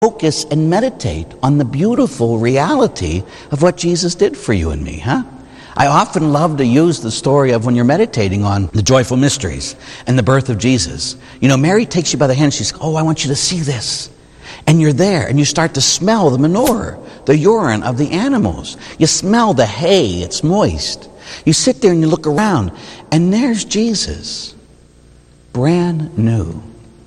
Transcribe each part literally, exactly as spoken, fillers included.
focus and meditate on the beautiful reality of what Jesus did for you and me, huh? I often love to use the story of when you're meditating on the joyful mysteries and the birth of Jesus. You know, Mary takes you by the hand. She's, oh, I want you to see this. And you're there, and you start to smell the manure, the urine of the animals. You smell the hay, it's moist. You sit there and you look around, and there's Jesus, brand new,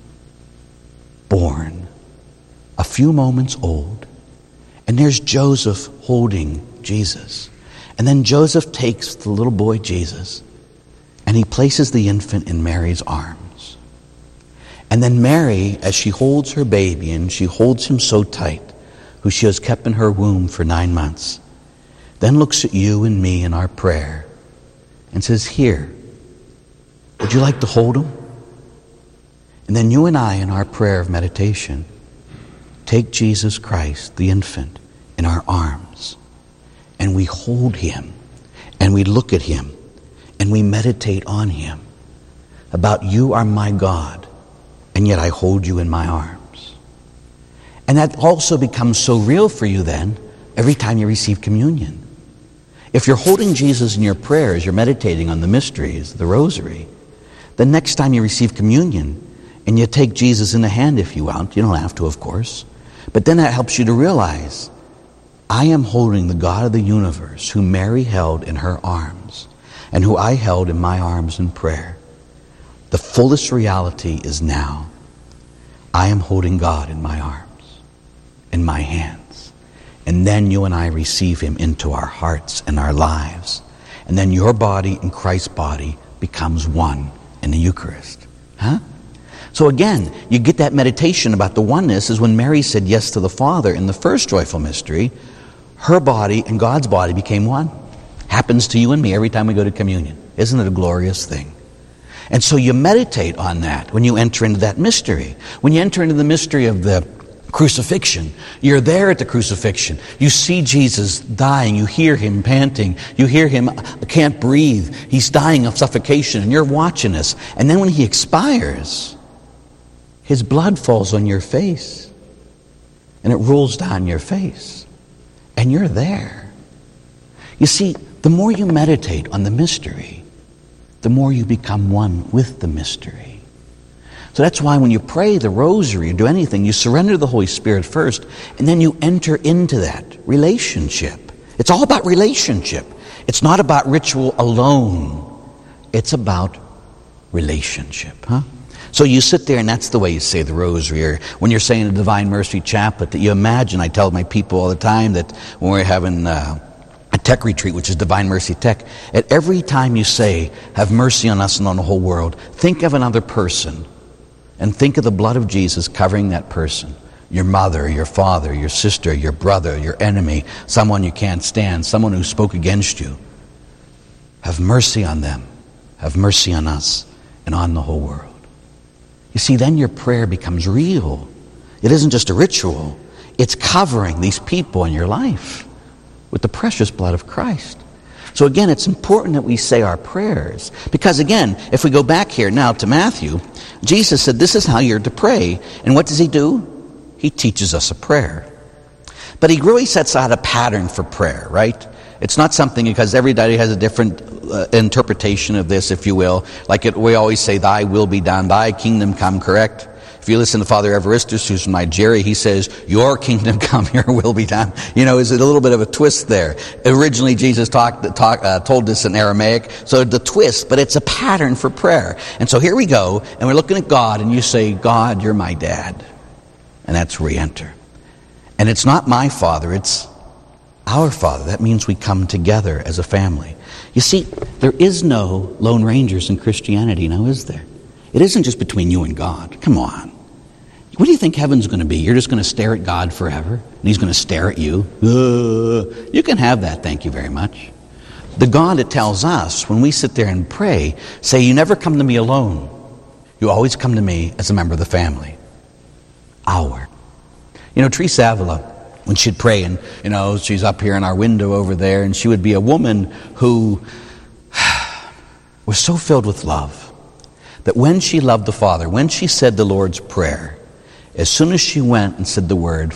born, a few moments old. And there's Joseph holding Jesus. And then Joseph takes the little boy Jesus, and he places the infant in Mary's arms. And then Mary, as she holds her baby, and she holds him so tight, who she has kept in her womb for nine months, then looks at you and me in our prayer and says, here, would you like to hold him? And then you and I, in our prayer of meditation, take Jesus Christ, the infant, in our arms, and we hold him, and we look at him, and we meditate on him, about you are my God, and yet I hold you in my arms. And that also becomes so real for you then, every time you receive communion. If you're holding Jesus in your prayers, you're meditating on the mysteries, the rosary, the next time you receive communion, and you take Jesus in the hand if you want, you don't have to, of course, but then that helps you to realize, I am holding the God of the universe who Mary held in her arms and who I held in my arms in prayer. The fullest reality is now. I am holding God in my arms, in my hands. And then you and I receive him into our hearts and our lives. And then your body and Christ's body becomes one in the Eucharist. Huh? So again, you get that meditation about the oneness is when Mary said yes to the Father in the first joyful mystery. Her body and God's body became one. Happens to you and me every time we go to communion. Isn't it a glorious thing? And so you meditate on that when you enter into that mystery. When you enter into the mystery of the crucifixion, you're there at the crucifixion. You see Jesus dying. You hear him panting. You hear him can't breathe. He's dying of suffocation, and you're watching this. And then when he expires, his blood falls on your face, and it rolls down your face, and you're there. You see, the more you meditate on the mystery, the more you become one with the mystery. So that's why when you pray the rosary or do anything, you surrender to the Holy Spirit first, and then you enter into that relationship. It's all about relationship. It's not about ritual alone. It's about relationship, huh? So you sit there, and that's the way you say the rosary. Or when you're saying the Divine Mercy Chaplet, that you imagine, I tell my people all the time that when we're having uh, a tech retreat, which is Divine Mercy Tech, at every time you say, have mercy on us and on the whole world, think of another person, and think of the blood of Jesus covering that person. Your mother, your father, your sister, your brother, your enemy, someone you can't stand, someone who spoke against you. Have mercy on them. Have mercy on us and on the whole world. You see, then your prayer becomes real. It isn't just a ritual. It's covering these people in your life with the precious blood of Christ. So again, it's important that we say our prayers. Because again, if we go back here now to Matthew, Jesus said this is how you're to pray. And what does he do? He teaches us a prayer. But he really sets out a pattern for prayer, right? It's not something, because everybody has a different uh, interpretation of this, if you will. Like it, we always say, thy will be done, thy kingdom come, correct? If you listen to Father Everestus, who's from Nigeria, he says, your kingdom come, your will be done. You know, is it a little bit of a twist there? Originally, Jesus talked, talk, uh, told this in Aramaic, so the twist, but it's a pattern for prayer. And so here we go, and we're looking at God, and you say, God, you're my dad. And that's where we enter. And it's not my Father, it's our Father. That means we come together as a family. You see, there is no Lone Rangers in Christianity, now is there? It isn't just between you and God. Come on. What do you think heaven's going to be? You're just going to stare at God forever, and he's going to stare at you? Uh, you can have that, thank you very much. The God that tells us, when we sit there and pray, say, you never come to me alone. You always come to me as a member of the family. Our. You know, Teresa Avila, when she'd pray, and, you know, she's up here in our window over there, and she would be a woman who was so filled with love that when she loved the Father, when she said the Lord's Prayer, As soon as she went and said the word,